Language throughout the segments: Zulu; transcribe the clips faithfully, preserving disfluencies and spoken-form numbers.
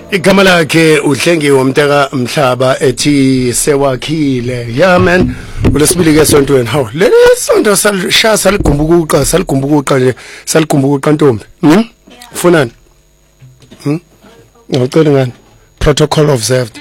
Igama lakhe uHlengiwe Mteka Mhlaba ethi sewakhile. Yeah man, ulesibili ke sontweni. Hawu, le sonto salishaya saligumbukuqa, saligumbukuqa nje, saligumbukuqa ntombi. Hm? Ufunani? Hm? Ngicela ngani? Protocol observed.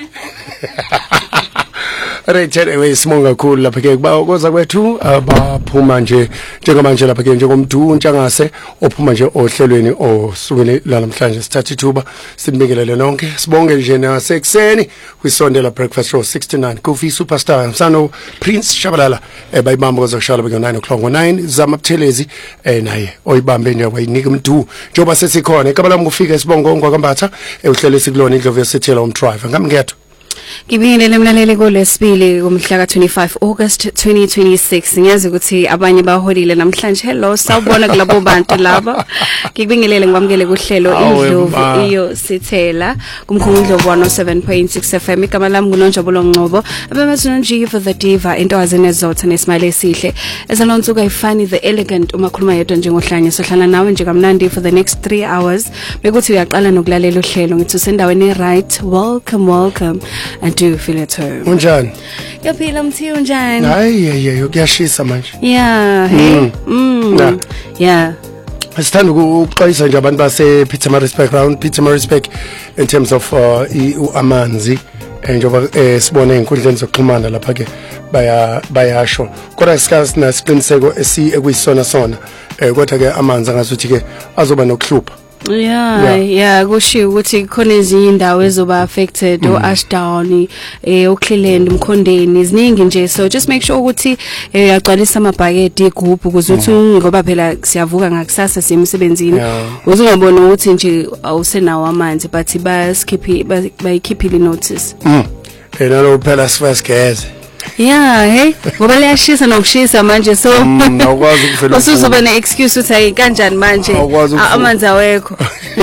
Right, anyway, simonga kakhulu lapha ke kuba koza kwethu abaphuma nje njengamanje lapha ke njengomdu ntshangase ophuma nje ohlelweni osukele namhlanje sithatha ithuba simbingelele nonke sibonge nje nasekuseni kwisondela breakfast show sixty-nine Kofi Superstar Msano Prince Shabalala ebayibamba kozokushala beke nine o'clock ngo nine zamabuthelezi eh naye oyibambe nje wayinika umdu njoba sesikhona ekabala ngufika sibongo ngwakambatha uhlelo sikulona indlovu yesithela umdriver ngamngetho. Ngibingelele mlaleli kolesibili kumhla ka twenty-five August twenty twenty-six ngiyazi ukuthi abanye baholile namhlanje. Hello sawubona kulabo bantu laba. Ngibingelele ngwamukele kuhlelo indlovu iyo sithela kumkhundlo wa seven point six F M. Igama lami nguNonjabulo Ngcobo abemazina nje for the diva into azenezotha nesmile esihle ezalonsuku ayifani the elegant uma khuluma yedwa njengohlanye sohlala nawe nje kamnandi for the next three hours bekuthi uyaqala nokulalela uhlelo ngithi usendaweni right. Welcome welcome. I do feel at home. Unjani? Yaphila mthi unjani? Hayi hey ukuyashisa manje. Yeah, hey. Mm. Yeah. Sithanda ukuxwayisa nje abantu base Pietermaritzburg round Pietermaritzburg in terms of uh, amanzi njengoba sibone inkundleni zokuxhumana lapha ke baya bayasho kodwa sikazi nasiqiniseko esi ekuyisona sona kodwa ke amanzi angasuthi ke azoba nokuhlupha. Yeah, yeah, yeah, kushiwo ukuthi khona ezinye indawo ezoba affected mm. o Ashdown, eh uCleland, Mkhondeni, iziningi nje so just make sure ukuthi uyagcwalisa amabhaketi egroup ukuze uthi mm. ngoba phela siyavuka ngakusasa semsebenzini uzungabona ukuthi nje awusenawo amanzi but baskipi bayikhiphile notice. Mm. Eh nalo phela sifasgeze. Yeah, hey, ngoba liyashisa nokushisa manje so awukwazi ukuvela usuzoba ne excuse uthi hayi kanjani manje amanzi awekho.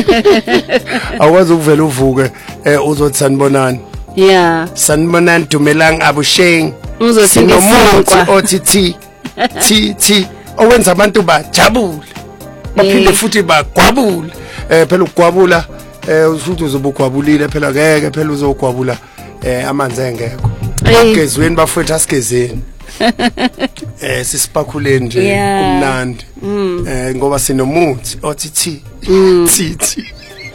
Awukwazi ukuvela uvuke eh uzothi sanibonani. Yeah. Sanibonani Dumelang Abusheng. Uzothi ngifuna othi T T T owenza abantu bajabule. Baphinde futhi bagwabule. Eh phela ukugwabula eh usuthi uzobugwabulile phela ngeke phela uzogwabula eh amanzi engekho. Gezweni bafethu asigezeni. Eh sisipakhuleni nje kumnandi. Eh ngoba sinomuthi othi T T T.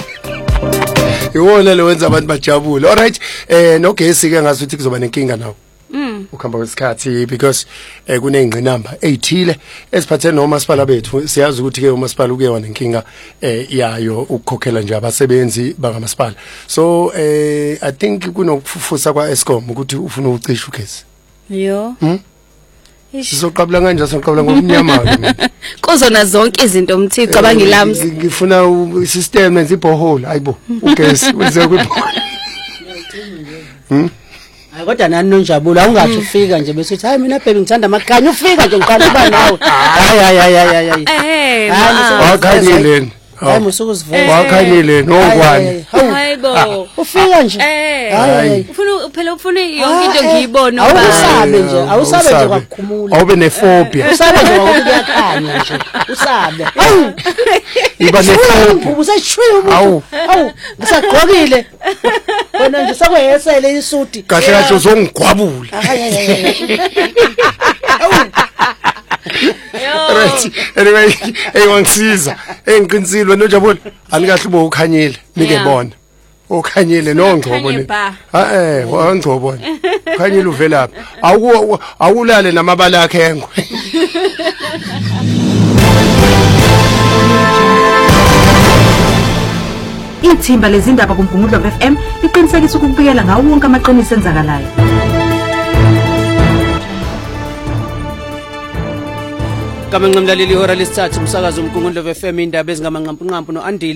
Iwona lo wenza abantu bajabule. Alright, eh nogesi ke ngasuthi kuzoba nenkinga nawo. Mm. Ukhamba kwesikhathi because eh kunengqinamba eyithile esiphathe nomasipala bethu siyazi ukuthi ke umasipala uke wanenkinga eh yayo ukukhokhela nje abasebenzi bangamasipala. So eh I think kunokufufusa kwa Eskom ukuthi ufuna ucisha ugesi. Yo. Hmm? Sizoqabula kanje sizoqabula ngomnyama ke. Kozona zonke izinto umthixo cabanga ilamzi. Ngifuna isystem enze ibhohole ayibo ugesi wenze kwibhohole. Hmm? Kodwa nani Nonjabulo awungathi ufika nje bese uthi hayi mina baby ngithanda amakhanya ufika nje ngiqala uba nawe. Hayi hayi hayi hayi. Eh. Wakhanyile. Hayi musukuzivela. Wakhanyile nongwani. Hayibo. Ufika nje. Hayi. Ufuna phela ufuna yonke into ngiyibone uba. Awusabe nje, awusabe nje kwakhumula. Awube nephobia. Usabe nje ukuthi kuyakhanya nje. Usabe. Hawu. Iba nephobia. Ubusashwiwe. Hawu. Hawu. Ngisaqhokile. Wena nje sakwehesele isuti. Kahle kahle uzongigwabula. Right. Anyway, eyangisiza. Engiqinisile noJabula. Alikahle ube ukhanyile. Nike bona. Ukhanyile noNgcobo le. Ha eh, waNgcobo. Ukhanyile uvelaphi? Awu awulale namabala akhe engwe. Ithimba lezindaba kuMgungundlo F M liqinisekisa ukubikela ngawo wonke amaqiniso enzakalayo. Kama ngimlaleli ihora lesithathu umsakazo uMgungundlo F M indaba ezingamanqampunqampu noAndile